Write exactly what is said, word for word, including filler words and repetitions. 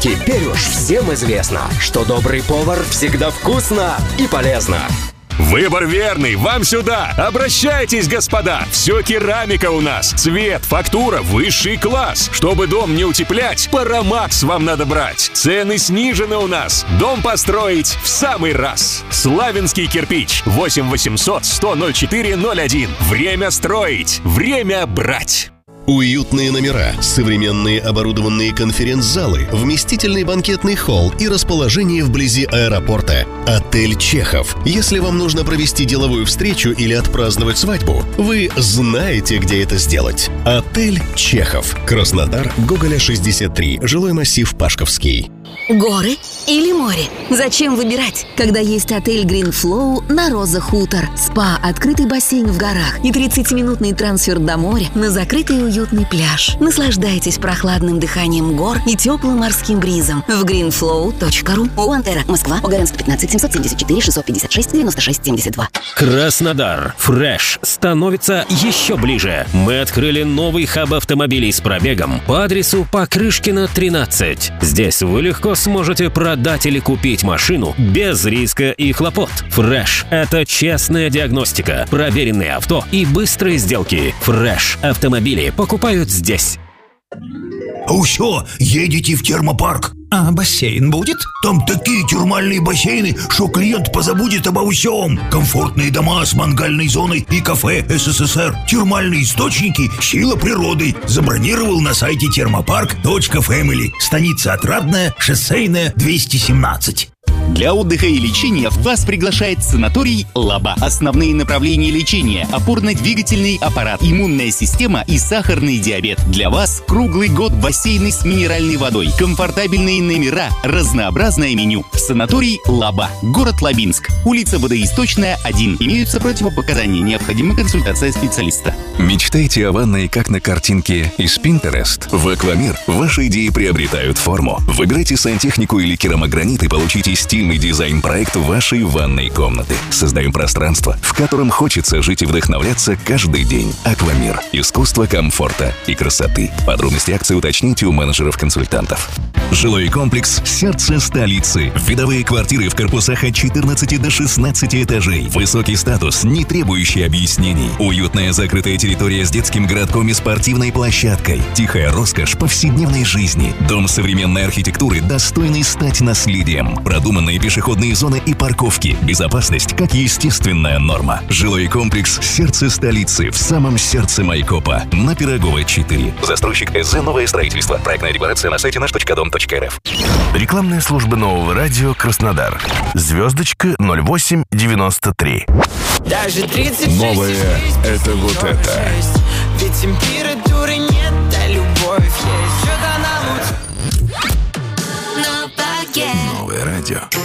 Теперь уж всем известно, что добрый повар всегда вкусно и полезно. Выбор верный, вам сюда! Обращайтесь, господа! Все керамика у нас. Цвет, фактура, высший класс. Чтобы дом не утеплять, Парамакс вам надо брать. Цены снижены у нас. Дом построить в самый раз. Славянский кирпич. восемь восемьсот сто ноль четыре ноль один. Время строить. Время брать. Уютные номера, современные оборудованные конференц-залы, вместительный банкетный холл и расположение вблизи аэропорта. Отель «Чехов». Если вам нужно провести деловую встречу или отпраздновать свадьбу, вы знаете, где это сделать. Отель «Чехов». Краснодар, Гоголя, шестьдесят три, жилой массив Пашковский. Горы или море? Зачем выбирать, когда есть отель Green Flow на Роза Хутор? Спа, открытый бассейн в горах и тридцатиминутный трансфер до моря на закрытый уютный пляж. Наслаждайтесь прохладным дыханием гор и теплым морским бризом в грин флоу точка ру. Уантера, Москва, Огаренск, пятнадцать, семьсот семьдесят четыре, шестьсот пятьдесят шесть, девяносто шесть, семьдесят два. Краснодар. Фреш становится еще ближе. Мы открыли новый хаб автомобилей с пробегом по адресу Покрышкина, тринадцать. Здесь вы легко сможете продать или купить машину без риска и хлопот. Фреш – это честная диагностика, проверенные авто и быстрые сделки. Фреш. Автомобили покупают здесь. Усё, едете в термопарк. А бассейн будет? Там такие термальные бассейны, что клиент позабудет обо всем. Комфортные дома с мангальной зоной и кафе эс эс эс эр. Термальные источники – сила природы. Забронировал на сайте термопарк точка фэмили. Станица Отрадная, Шоссейная, двести семнадцать. Для отдыха и лечения вас приглашает санаторий «Лаба». Основные направления лечения – опорно-двигательный аппарат, иммунная система и сахарный диабет. Для вас круглый год бассейны с минеральной водой, комфортабельные номера, разнообразное меню. Санаторий «Лаба». Город Лабинск. Улица Водоисточная, один. Имеются противопоказания. Необходима консультация специалиста. Мечтаете о ванной, как на картинке из Pinterest? В Аквамир ваши идеи приобретают форму. Выбирайте сантехнику или керамогранит и получите стильный дизайн-проект вашей ванной комнаты. Создаем пространство, в котором хочется жить и вдохновляться каждый день. Аквамир. Искусство комфорта и красоты. Подробности акции уточните у менеджеров-консультантов. Жилой комплекс «Сердце столицы». Видовые квартиры в корпусах от четырнадцати до шестнадцати этажей. Высокий статус, не требующий объяснений. Уютная закрытая территория с детским городком и спортивной площадкой. Тихая роскошь повседневной жизни. Дом современной архитектуры, достойный стать наследием. Продуманные пешеходные зоны и парковки. Безопасность как естественная норма. Жилой комплекс «Сердце столицы» в самом сердце Майкопа. На Пирогова, четыре. Застройщик эс зэ «Новое строительство». Проектная декларация на сайте наш точка дом точка эр эф. Рекламная служба Нового радио Краснодар. Звездочка ноль восемь девяносто три. Новое — это вот это. Ведь температуры нет, а любовь есть. Что-то нам... Новое радио.